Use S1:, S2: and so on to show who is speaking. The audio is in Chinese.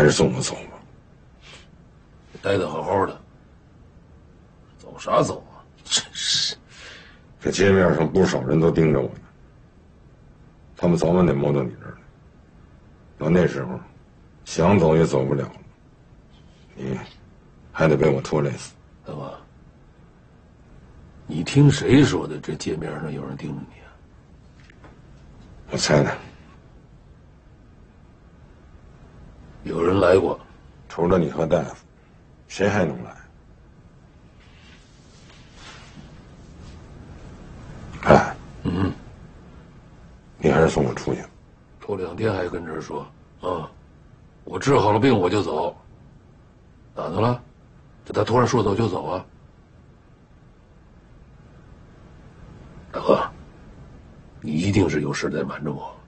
S1: 是送我走吧。
S2: 待得好好的，走啥走啊？真是！
S1: 这街面上不少人都盯着我呢，他们早晚得摸到你这儿来。到那时候，想走也走不了了，你还得被我拖累死。
S2: 大哥，你听谁说的？这街面上有人盯着你啊？
S1: 我猜的。
S2: 有人来过，
S1: 除了你和大夫，谁还能来？哎，你还是送我出去。
S2: 头2天还跟这儿说啊，我治好了病我就走。咋的了？这他突然说走就走啊？大哥，你一定是有事在瞒着我。